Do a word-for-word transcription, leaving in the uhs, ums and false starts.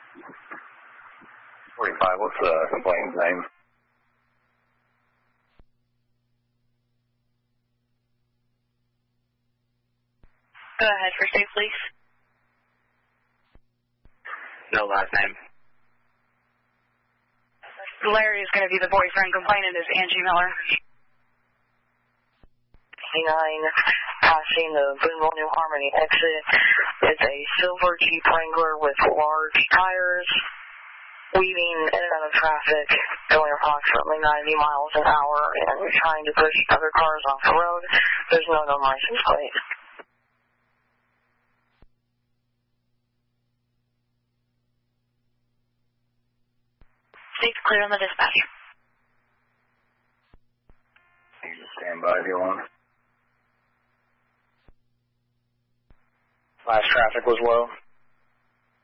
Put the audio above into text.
forty-five, what's the complainant's name? Go ahead for safe, please. No last name. Larry is going to be the boyfriend. Complainant is Angie Miller. nine, passing the Boonville New Harmony exit. It's a silver Jeep Wrangler with large tires, weaving in and out of traffic, going approximately ninety miles an hour and trying to push other cars off the road. There's no known license plate. State's clear on the dispatch. You can stand by if you want. Last traffic was low.